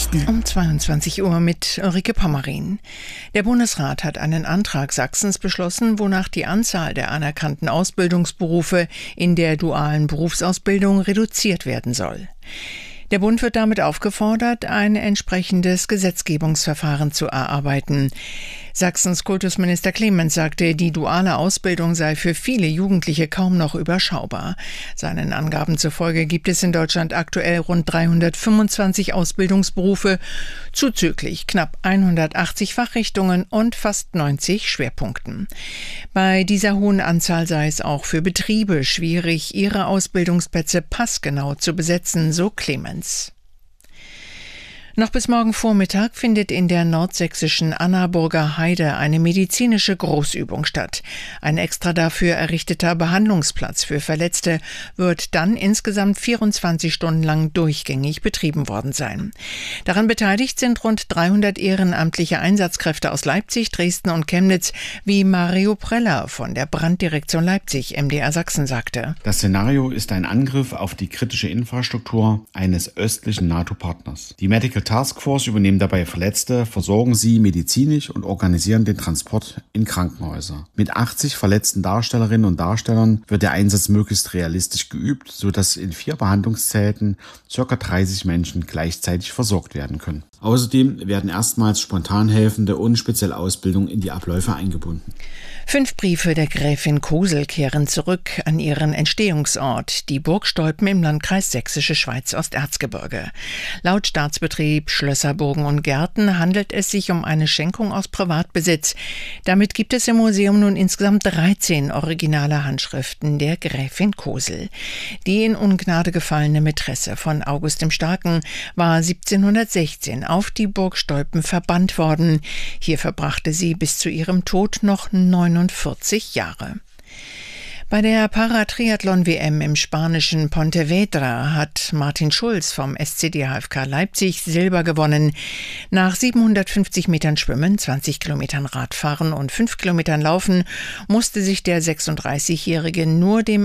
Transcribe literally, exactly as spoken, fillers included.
Nachrichten. Um zweiundzwanzig Uhr mit Ulrike Pommerin. Der Bundesrat hat einen Antrag Sachsens beschlossen, wonach die Anzahl der anerkannten Ausbildungsberufe in der dualen Berufsausbildung reduziert werden soll. Der Bund wird damit aufgefordert, ein entsprechendes Gesetzgebungsverfahren zu erarbeiten. Sachsens Kultusminister Clemens sagte, die duale Ausbildung sei für viele Jugendliche kaum noch überschaubar. Seinen Angaben zufolge gibt es in Deutschland aktuell rund dreihundertfünfundzwanzig Ausbildungsberufe, zuzüglich knapp hundertachtzig Fachrichtungen und fast neunzig Schwerpunkten. Bei dieser hohen Anzahl sei es auch für Betriebe schwierig, ihre Ausbildungsplätze passgenau zu besetzen, so Clemens. Noch bis morgen Vormittag findet in der nordsächsischen Annaburger Heide eine medizinische Großübung statt. Ein extra dafür errichteter Behandlungsplatz für Verletzte wird dann insgesamt vierundzwanzig Stunden lang durchgängig betrieben worden sein. Daran beteiligt sind rund dreihundert ehrenamtliche Einsatzkräfte aus Leipzig, Dresden und Chemnitz, wie Mario Preller von der Branddirektion Leipzig M D R Sachsen sagte. Das Szenario ist ein Angriff auf die kritische Infrastruktur eines östlichen NATO-Partners. Die Medical Taskforce übernehmen dabei Verletzte, versorgen sie medizinisch und organisieren den Transport in Krankenhäuser. Mit achtzig verletzten Darstellerinnen und Darstellern wird der Einsatz möglichst realistisch geübt, sodass in vier Behandlungszelten ca. dreißig Menschen gleichzeitig versorgt werden können. Außerdem werden erstmals Spontanhelfende und spezielle Ausbildung in die Abläufe eingebunden. Fünf Briefe der Gräfin Kosel kehren zurück an ihren Entstehungsort, die Burg Stolpen im Landkreis Sächsische Schweiz-Osterzgebirge. Laut Staatsbetrieb Schlösser, Burgen und Gärten handelt es sich um eine Schenkung aus Privatbesitz. Damit gibt es im Museum nun insgesamt dreizehn originale Handschriften der Gräfin Kosel. Die in Ungnade gefallene Mätresse von August dem Starken war siebzehnhundertsechzehn auf die Burg Stolpen verbannt worden. Hier verbrachte sie bis zu ihrem Tod noch neunundvierzig Jahre. Bei der Paratriathlon-W M im spanischen Pontevedra hat Martin Schulz vom S C D H F K Leipzig Silber gewonnen. Nach siebenhundertfünfzig Metern Schwimmen, zwanzig Kilometern Radfahren und fünf Kilometern Laufen musste sich der sechsunddreißigjährige nur dem